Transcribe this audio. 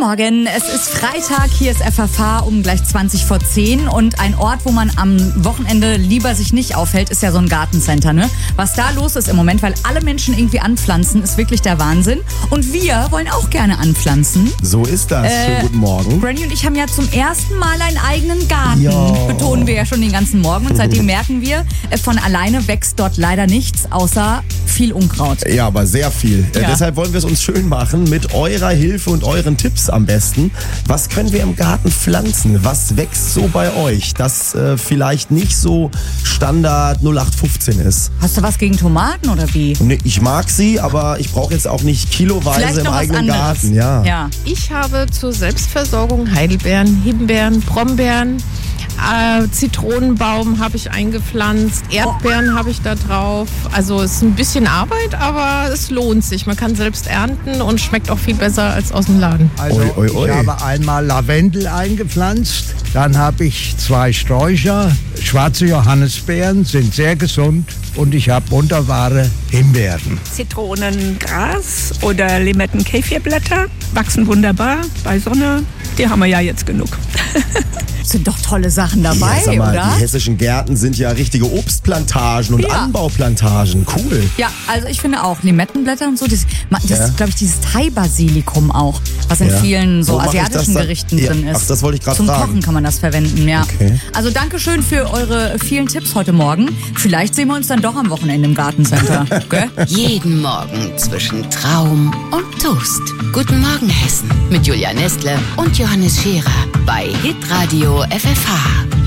Morgen, es ist Freitag, hier ist FFH um gleich 20 vor 10 und ein Ort, wo man am Wochenende lieber sich nicht aufhält, ist ja so ein Gartencenter, ne? Was da los ist im Moment, weil alle Menschen irgendwie anpflanzen, ist wirklich der Wahnsinn. Und wir wollen auch gerne anpflanzen. So ist das. Schönen guten Morgen. Granny und ich haben ja zum ersten Mal einen eigenen Garten. Ja. Betonen wir ja schon den ganzen Morgen und seitdem merken wir, von alleine wächst dort leider nichts, außer viel Unkraut. Ja, aber sehr viel. Ja. Deshalb wollen wir es uns schön machen mit eurer Hilfe und euren Tipps am besten. Was können wir im Garten pflanzen? Was wächst so bei euch, das vielleicht nicht so Standard 0815 ist? Hast du was gegen Tomaten oder wie? Nee, ich mag sie, aber ich brauche jetzt auch nicht kiloweise Vielleicht im noch was eigenen anderes. Garten. Ja. Ich habe zur Selbstversorgung Heidelbeeren, Himbeeren, Brombeeren, Zitronenbaum habe ich eingepflanzt, Erdbeeren habe ich da drauf. Also es ist ein bisschen Arbeit, aber es lohnt sich. Man kann selbst ernten und schmeckt auch viel besser als aus dem Laden. Also Oi. ich habe einmal Lavendel eingepflanzt, dann habe ich 2 Sträucher, schwarze Johannisbeeren, sind sehr gesund und ich habe wunderbare Himbeeren. Zitronengras oder Limettenkäfierblätter wachsen wunderbar bei Sonne. Die haben wir ja jetzt genug. Sind doch tolle Sachen dabei, Sag mal, oder? die hessischen Gärten sind ja richtige Obstplantagen und Ja. Anbauplantagen. Cool. Ja, also ich finde auch Limettenblätter und so, das Ja. ist, glaube ich, dieses Thai-Basilikum auch, was in Ja. vielen so Wo mach ich das asiatischen dann? Gerichten Ja. drin ist. Ach, das wollte ich gerade Zum fragen. Kochen kann man das verwenden, ja. Okay. Also Dankeschön für eure vielen Tipps heute Morgen. Vielleicht sehen wir uns dann doch am Wochenende im Gartencenter. Gell? Jeden Morgen zwischen Traum und Toast. Guten Morgen Hessen mit Julia Nestle und Johannes Scherer bei Hitradio FFH.